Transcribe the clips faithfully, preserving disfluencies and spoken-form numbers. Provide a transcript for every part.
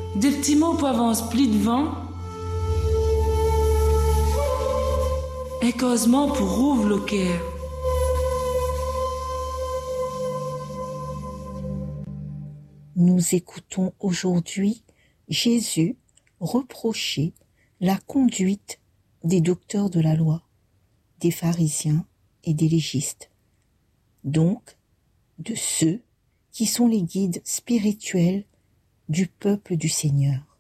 des petits mots pour avance pli devant, et causement pour rouvre le cœur. Nous écoutons aujourd'hui Jésus reprocher la conduite des docteurs de la loi, des pharisiens et des légistes, donc de ceux qui sont les guides spirituels du peuple du Seigneur.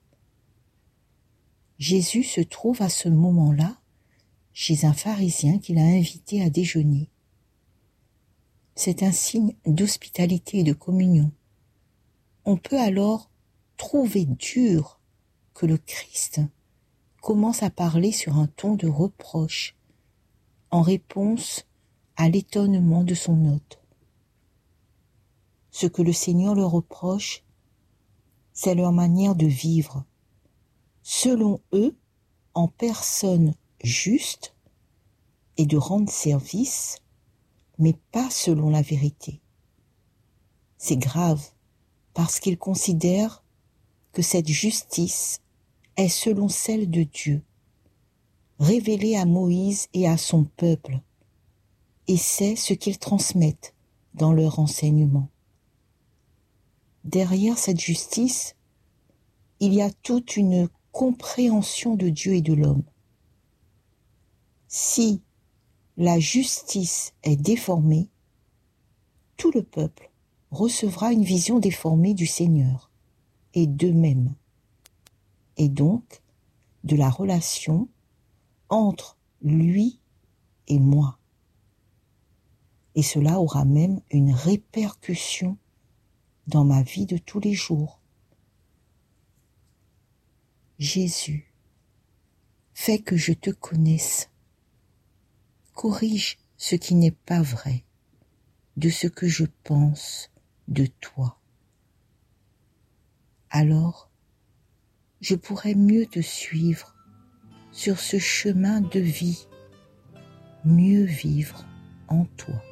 Jésus se trouve à ce moment-là chez un pharisien qu'il a invité à déjeuner. C'est un signe d'hospitalité et de communion. On peut alors trouver dur que le Christ commence à parler sur un ton de reproche en réponse à l'étonnement de son hôte. Ce que le Seigneur leur reproche, c'est leur manière de vivre, selon eux, en personne juste, et de rendre service, mais pas selon la vérité. C'est grave, parce qu'ils considèrent que cette justice est selon celle de Dieu, révélée à Moïse et à son peuple, et c'est ce qu'ils transmettent dans leur enseignement. Derrière cette justice, il y a toute une compréhension de Dieu et de l'homme. Si la justice est déformée, tout le peuple recevra une vision déformée du Seigneur et d'eux-mêmes, et donc de la relation entre lui et moi. Et cela aura même une répercussion dans ma vie de tous les jours. Jésus, fais que je te connaisse. Corrige ce qui n'est pas vrai de ce que je pense de toi. Alors, je pourrai mieux te suivre sur ce chemin de vie, mieux vivre en toi.